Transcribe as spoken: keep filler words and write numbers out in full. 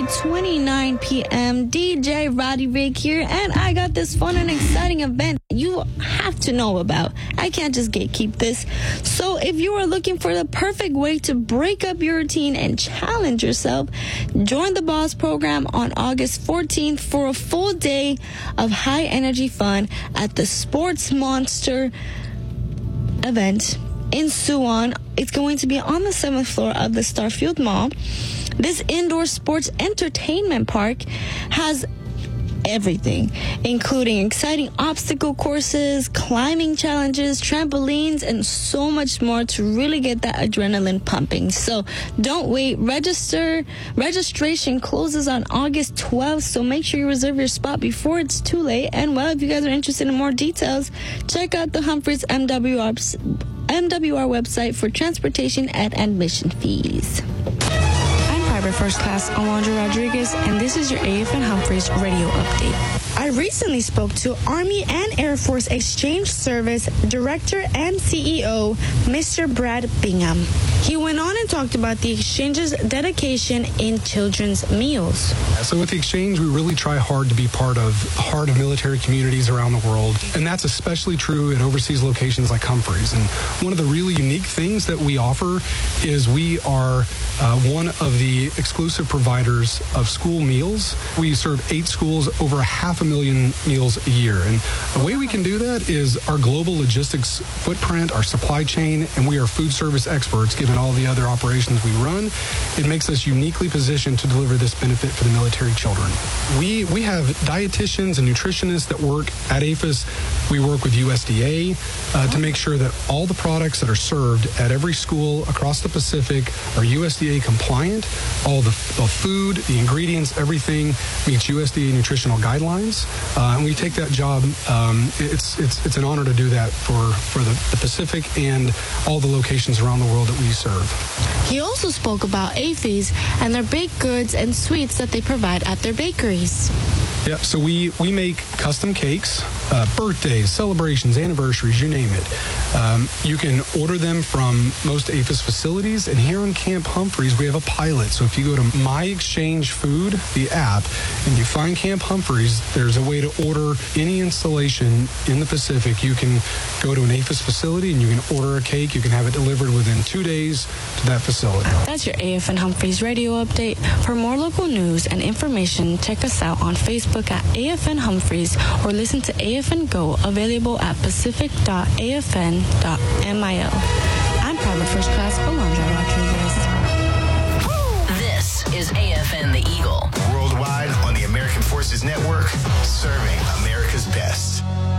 eight twenty-nine p.m. D J Roddy Rick here, and I got this fun and exciting event you have to know about. I can't just gatekeep this. So if you are looking for the perfect way to break up your routine and challenge yourself, join the Boss program on August fourteenth for a full day of high energy fun at the Sports Monster event in Suwon. It's going to be on the seventh floor of the Starfield Mall. This indoor sports entertainment park has everything, including exciting obstacle courses, climbing challenges, trampolines, and so much more to really get that adrenaline pumping. So don't wait. Register. Registration closes on August twelfth, so make sure you reserve your spot before it's too late. And, well, if you guys are interested in more details, check out the Humphreys M W R, M W R website for transportation and admission fees. Private First Class, Alondra Rodriguez, and this is your A F N Humphreys radio update. I recently spoke to Army and Air Force Exchange Service Director and C E O, Mister Brad Bingham. He went on and talked about the Exchange's dedication in children's meals. So with the Exchange, we really try hard to be part of the heart of military communities around the world, and that's especially true at overseas locations like Humphreys. And one of the really unique things that we offer is we are uh, one of the exclusive providers of school meals. We serve eight schools, over a half a million meals a year. And the way we can do that is our global logistics footprint, our supply chain, and we are food service experts given all the other operations we run. It makes us uniquely positioned to deliver this benefit for the military children. We we have dietitians and nutritionists that work at A F I S. We work with U S D A uh, to make sure that all the products that are served at every school across the Pacific are U S D A compliant. All the, the food, the ingredients, everything meets U S D A nutritional guidelines. Uh, and we take that job. Um, it's it's it's an honor to do that for, for the, the Pacific and all the locations around the world that we serve. He also spoke about A F I S and their baked goods and sweets that they provide at their bakeries. Yeah, so we, we make custom cakes, uh, birthdays, celebrations, anniversaries, you name it. Um, you can order them from most A F I S facilities, and here on Camp Humphreys, we have a pilot. So if you go to My Exchange Food, the app, and you find Camp Humphreys, there's a way to order any installation in the Pacific. You can go to an A F I S facility, and you can order a cake. You can have it delivered within two days to that facility. That's your A F N Humphreys radio update. For more local news and information, check us out on Facebook at A F N Humphreys or listen to A F N Go, available at pacific dot a f n dot mil. I'm Private First Class Alondra Rodriguez. This is A F N The Eagle. Worldwide on the American Forces Network, serve